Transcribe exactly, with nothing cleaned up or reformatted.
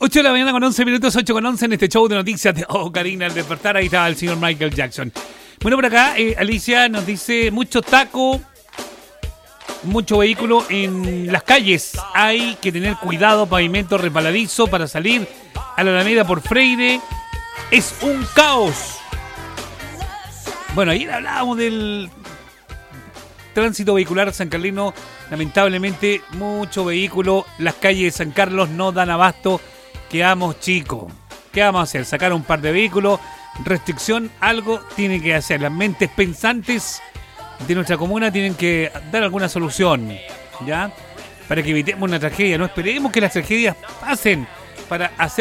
ocho de la mañana con once minutos, ocho con once en este show de noticias de Oh, Karina, al despertar, ahí está el señor Michael Jackson. Bueno, por acá, eh, Alicia nos dice, mucho taco, mucho vehículo en las calles. Hay que tener cuidado, pavimento resbaladizo para salir a la Alameda por Freire. Es un caos. Bueno, ayer hablábamos del tránsito vehicular San Carlino. Lamentablemente, mucho vehículo. Las calles de San Carlos no dan abasto. Quedamos chicos. ¿Qué vamos a hacer? Sacar un par de vehículos. Restricción, algo tiene que hacer. Las mentes pensantes de nuestra comuna tienen que dar alguna solución, ¿ya? Para que evitemos una tragedia. No esperemos que las tragedias pasen para hacer